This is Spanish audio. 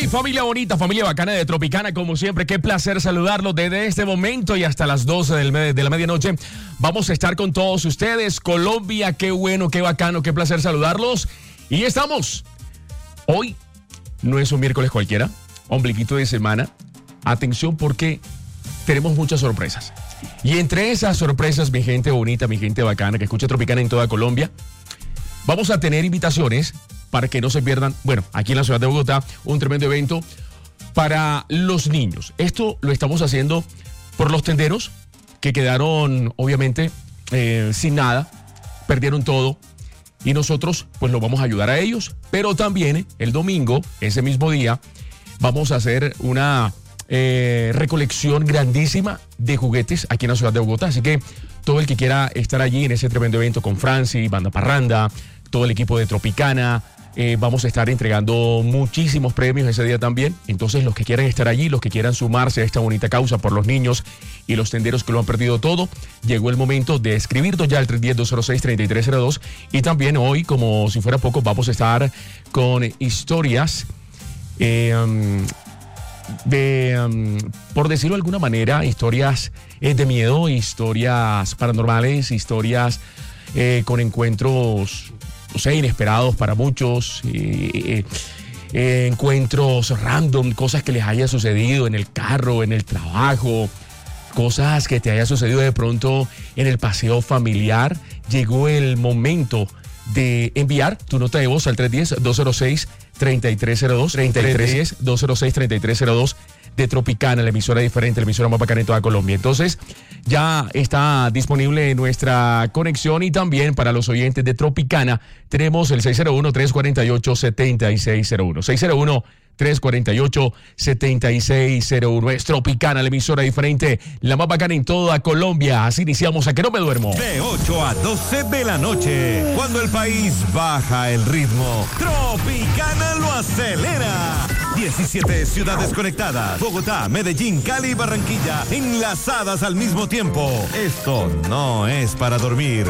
Hey, familia bonita, familia bacana de Tropicana, como siempre, qué placer saludarlos desde este momento y hasta las 12 de la medianoche. Vamos a estar con todos ustedes. Colombia, qué bueno, qué bacano, qué placer saludarlos. Y estamos. Hoy no es un miércoles cualquiera, ombliguito de semana. Atención porque tenemos muchas sorpresas. Y entre esas sorpresas, mi gente bonita, mi gente bacana que escucha Tropicana en toda Colombia, vamos a tener invitaciones para que no se pierdan, bueno, aquí en la ciudad de Bogotá, un tremendo evento para los niños. Esto lo estamos haciendo por los tenderos que quedaron, obviamente, sin nada, perdieron todo, y nosotros, pues, lo vamos a ayudar a ellos, pero también el domingo, ese mismo día, vamos a hacer una recolección grandísima de juguetes aquí en la ciudad de Bogotá, así que todo el que quiera estar allí en ese tremendo evento con Franci, Banda Parranda, todo el equipo de Tropicana, vamos a estar entregando muchísimos premios ese día también. Entonces, los que quieran estar allí, los que quieran sumarse a esta bonita causa por los niños y los tenderos que lo han perdido todo, llegó el momento de escribirnos ya al 310-206-3302. Y también hoy, como si fuera poco, vamos a estar con historias por decirlo de alguna manera, historias de miedo, historias paranormales, historias con encuentros, no sé, inesperados para muchos, encuentros random, cosas que les haya sucedido en el carro, en el trabajo, cosas que te haya sucedido de pronto en el paseo familiar. Llegó el momento de enviar tu nota de voz al 310-206-3302, 310-206-3302 de Tropicana, la emisora diferente, la emisora más bacana en toda Colombia. Entonces, ya está disponible nuestra conexión y también para los oyentes de Tropicana tenemos el 601-348-7601. 601-348-7601. Es Tropicana, la emisora diferente, la más bacana en toda Colombia. Así iniciamos A Que No Me Duermo. De 8 a 12 de la noche, cuando el país baja el ritmo, Tropicana lo acelera. 17 ciudades conectadas: Bogotá, Medellín, Cali y Barranquilla, enlazadas al mismo tiempo. Esto no es para dormir.